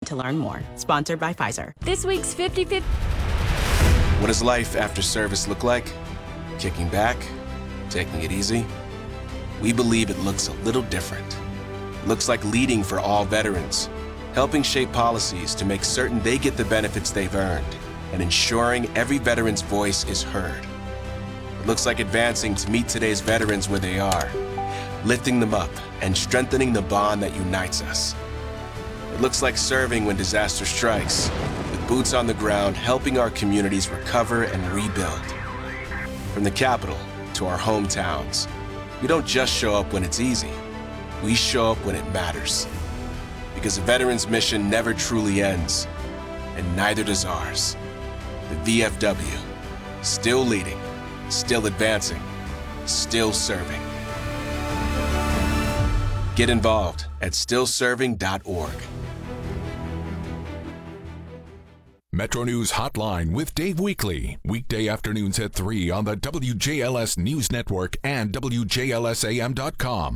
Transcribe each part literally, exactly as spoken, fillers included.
to learn more. Sponsored by Pfizer. This week's fifty fifty. What does life after service look like? Kicking back? Taking it easy? We believe it looks a little different. It looks like leading for all veterans, helping shape policies to make certain they get the benefits they've earned, and ensuring every veteran's voice is heard. It looks like advancing to meet today's veterans where they are, lifting them up and strengthening the bond that unites us. It looks like serving when disaster strikes, with boots on the ground helping our communities recover and rebuild. From the Capitol to our hometowns, we don't just show up when it's easy. We show up when it matters. Because a veteran's mission never truly ends, and neither does ours. The V F W, still leading, still advancing, still serving. Get involved at still serving dot org. Metro News Hotline with Dave Weekly. Weekday afternoons at three on the W J L S News Network and W J L S A M dot com.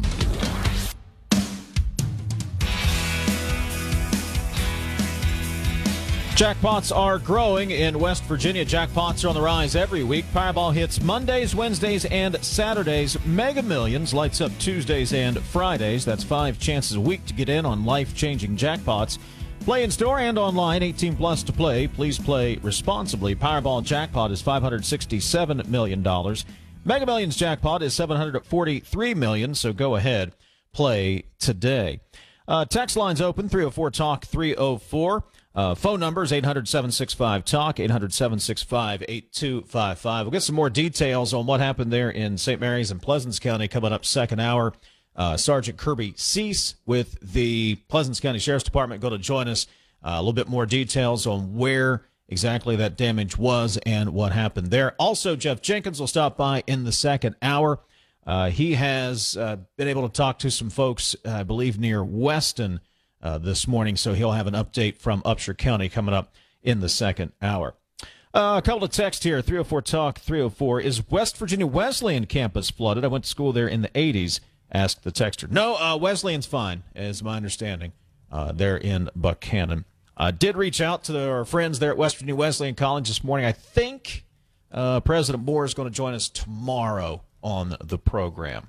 Jackpots are growing in West Virginia. Jackpots are on the rise every week. Powerball hits Mondays, Wednesdays, and Saturdays. Mega Millions lights up Tuesdays and Fridays. That's five chances a week to get in on life-changing jackpots. Play in store and online, eighteen plus to play. Please play responsibly. Powerball jackpot is five hundred sixty-seven million dollars. Mega Millions jackpot is seven hundred forty-three million dollars, so go ahead, play today. Uh, text lines open, three oh four talk three oh four. Uh, phone number is eight hundred, seven six five, talk, eight hundred, seven six five, eight two five five. We'll get some more details on what happened there in Saint Mary's and Pleasants County coming up second hour. Uh, Sergeant Kirby Cease with the Pleasants County Sheriff's Department going to join us. Uh, a little bit more details on where exactly that damage was and what happened there. Also, Jeff Jenkins will stop by in the second hour. Uh, he has uh, been able to talk to some folks, uh, I believe, near Weston uh, this morning, so he'll have an update from Upshur County coming up in the second hour. Uh, a couple of texts here, three oh four talk three oh four. Is West Virginia Wesleyan campus flooded? I went to school there in the eighties, asked the texter. No, uh, Wesleyan's fine, is my understanding. Uh, they're in Buckhannon. Uh, did reach out to our friends there at West Virginia Wesleyan College this morning. I think uh, President Moore is going to join us tomorrow on the program.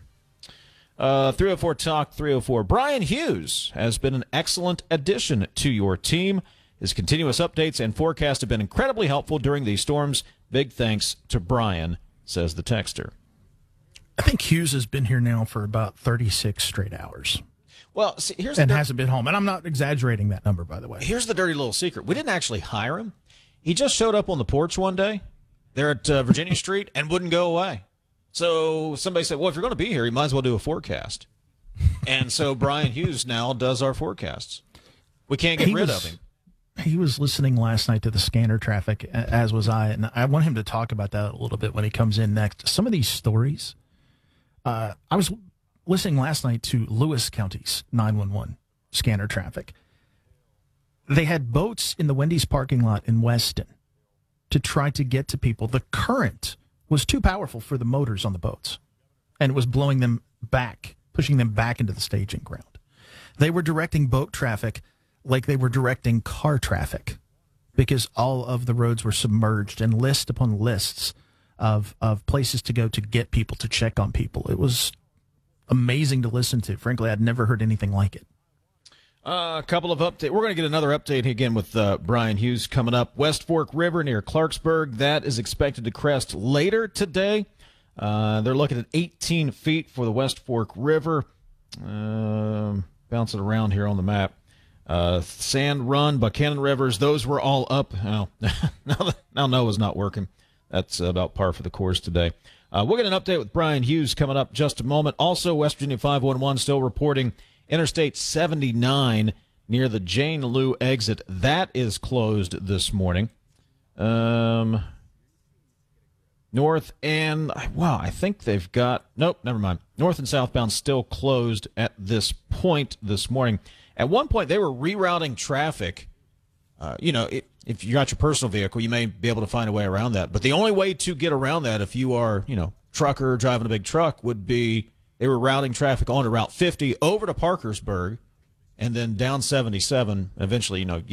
Uh, three oh four talk three oh four. Brian Hughes has been an excellent addition to your team. His continuous updates and forecasts have been incredibly helpful during these storms. Big thanks to Brian, says the texter. I think Hughes has been here now for about thirty-six straight hours. Well, see, here's and the hasn't been home. And I'm not exaggerating that number, by the way. Here's the dirty little secret. We didn't actually hire him. He just showed up on the porch one day there at uh, Virginia Street and wouldn't go away. So somebody said, well, if you're going to be here, you might as well do a forecast. And so Brian Hughes now does our forecasts. We can't get he rid was, of him. He was listening last night to the scanner traffic, as was I. And I want him to talk about that a little bit when he comes in next. Some of these stories. Uh, I was listening last night to Lewis County's nine one one scanner traffic. They had boats in the Wendy's parking lot in Weston to try to get to people. The current was too powerful for the motors on the boats, and it was blowing them back, pushing them back into the staging ground. They were directing boat traffic like they were directing car traffic because all of the roads were submerged, and list upon lists of, of places to go to get people, to check on people. It was amazing to listen to. Frankly, I'd never heard anything like it. Uh, a couple of updates. We're going to get another update again with uh, Brian Hughes coming up. West Fork River near Clarksburg, that is expected to crest later today. Uh, they're looking at eighteen feet for the West Fork River. Uh, bouncing around here on the map. Uh, Sand Run, Buchanan Rivers, those were all up. Oh, now, now Noah's not working. That's about par for the course today. Uh, we'll get an update with Brian Hughes coming up just a moment. Also, West Virginia five one one still reporting Interstate seventy-nine near the Jane Lou exit. That is closed this morning. Um, north and, wow, I think they've got, nope, never mind. North and southbound still closed at this point this morning. At one point, they were rerouting traffic. Uh, you know, it, if you got your personal vehicle, you may be able to find a way around that. But the only way to get around that if you are, you know, trucker driving a big truck would be they were routing traffic onto Route fifty over to Parkersburg and then down seventy-seven. Eventually, you know,